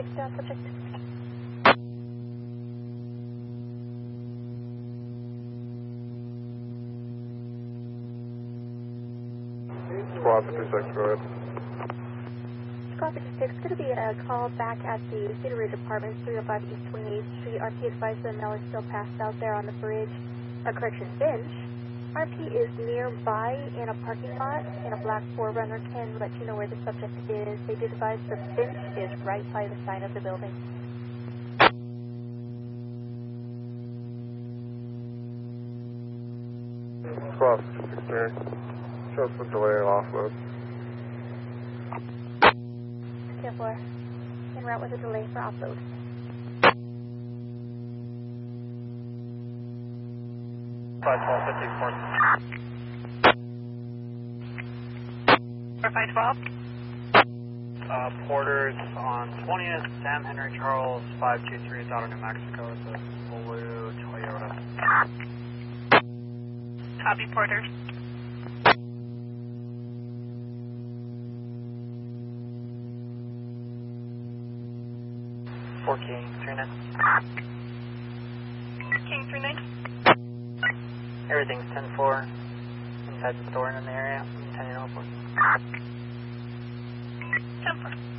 take down subject. Squad 56, go ahead. Squad 56, going to be a call back at the Cedar Ridge Apartments, 305 East 28th Street. RP advised the male is still passed out there on the bridge, bench. RP is nearby in a parking lot, and a black 4Runner can let you know where the subject is. They did advise the bench is right by the side of the building. Squad 56 there. Show us the delay and offload. 10-4. En route with a delay for offload. Five 512. Porters on 20th, Sam Henry Charles, 523 out of New Mexico. It's a blue Toyota. Copy, Porters. King 39. King 39. Everything's 10-4 inside the store and in the area. 10-4. 10-4.